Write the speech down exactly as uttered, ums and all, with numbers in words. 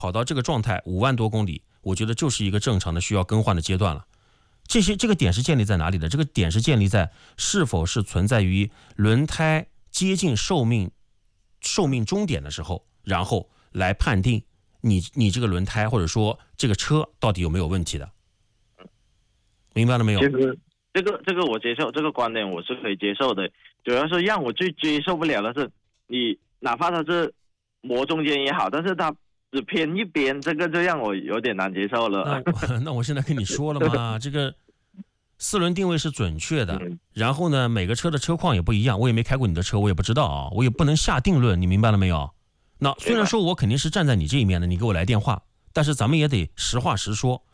跑到这个状态五万多公里，我觉得就是一个正常的需要更换的阶段了。这些这个点是建立在哪里的？这个点是建立在是否是存在于轮胎接近寿命寿命终点的时候，然后来判定你你这个轮胎或者说这个车到底有没有问题的。明白了没有？ 其实这个这个我接受，这个观点我是可以接受的。主要是让我最接受不了的是，你哪怕它是磨中间也好，但是它只偏一边，这个就让我有点难接受了。 那, 那我现在跟你说了嘛，这个四轮定位是准确的， 嗯、 然后呢，每个车的车况也不一样，我也没开过你的车，我也不知道啊，我也不能下定论，你明白了没有？那虽然说我肯定是站在你这一面的，你给我来电话，但是咱们也得实话实说。